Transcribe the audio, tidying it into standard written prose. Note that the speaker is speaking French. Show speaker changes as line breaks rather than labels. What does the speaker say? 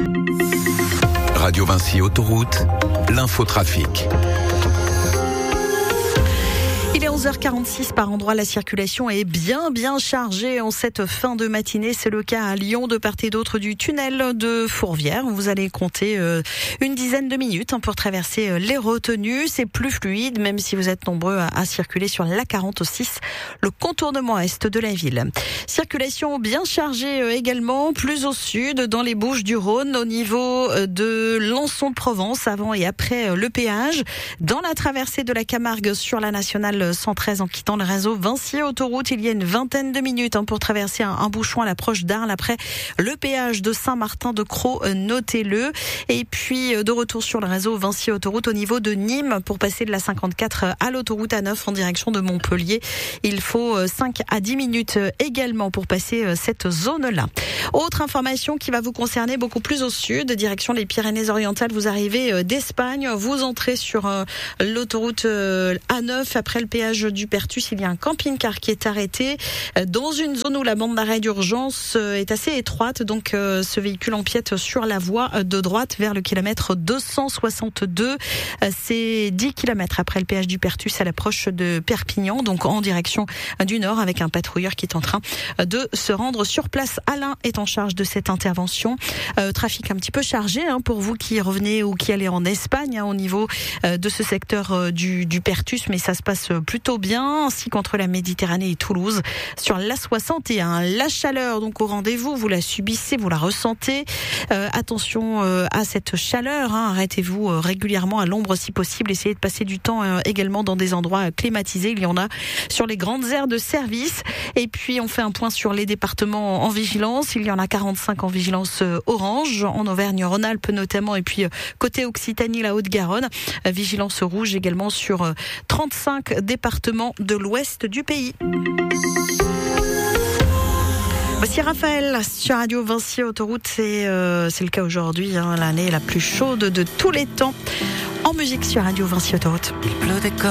Radio Vinci Autoroute, l'infotrafic.
Il est 11h46 par endroit, la circulation est bien chargée en cette fin de matinée. C'est le cas à Lyon, de part et d'autre du tunnel de Fourvière. Vous allez compter une dizaine de minutes pour traverser les retenues. C'est plus fluide, même si vous êtes nombreux à circuler sur l'A46, le contournement est de la ville. Circulation bien chargée également, plus au sud, dans les Bouches-du-Rhône, au niveau de Lançon-de-Provence, avant et après le péage. Dans la traversée de la Camargue sur la nationale 113 en quittant le réseau Vinci Autoroute, il y a une vingtaine de minutes pour traverser un bouchon à l'approche d'Arles après le péage de Saint-Martin-de-Crau, notez-le. Et puis de retour sur le réseau Vinci Autoroute au niveau de Nîmes pour passer de la 54 à l'autoroute A9 en direction de Montpellier. Il faut 5 à 10 minutes également pour passer cette zone-là. Autre information qui va vous concerner beaucoup plus au sud, direction les Pyrénées-Orientales. Vous arrivez d'Espagne, vous entrez sur l'autoroute A9 après le péage du Pertus. Il y a un camping-car qui est arrêté dans une zone où la bande d'arrêt d'urgence est assez étroite. Donc ce véhicule empiète sur la voie de droite vers le kilomètre 262. C'est 10 kilomètres après le péage du Pertus à l'approche de Perpignan, donc en direction du nord, avec un patrouilleur qui est en train de se rendre sur place. Alain est en charge de cette intervention. Trafic un petit peu chargé pour vous qui revenez ou qui allez en Espagne au niveau de ce secteur du Pertus, mais ça se passe plutôt bien, ainsi qu'entre la Méditerranée et Toulouse sur l'A61. La chaleur donc au rendez-vous, vous la subissez, vous la ressentez. Attention à cette chaleur, arrêtez-vous régulièrement à l'ombre si possible. Essayez de passer du temps également dans des endroits climatisés. Il y en a sur les grandes aires de service. Et puis on fait un point sur les départements en vigilance. Il y en a 45 en vigilance orange, en Auvergne-Rhône-Alpes notamment, et puis côté Occitanie, la Haute-Garonne. Vigilance rouge également sur 35 départements de l'ouest du pays. Voici Raphaël sur Radio Vinci Autoroute. C'est le cas aujourd'hui, l'année la plus chaude de tous les temps en musique sur Radio Vinci Autoroute.
Il pleut des